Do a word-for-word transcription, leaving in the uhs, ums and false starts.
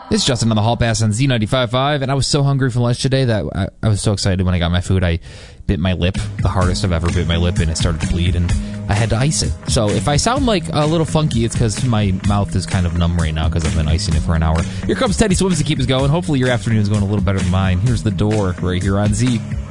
It's Justin on the Hall Pass on Z ninety-five point five, and I was so hungry for lunch today that I, I was so excited when I got my food. I bit my lip, the hardest I've ever bit my lip, and it started to bleed, and I had to ice it. So if I sound like a little funky, it's because my mouth is kind of numb right now because I've been icing it for an hour. Here comes Teddy Swims to keep us going. Hopefully your afternoon is going a little better than mine. Here's The Door right here on Z.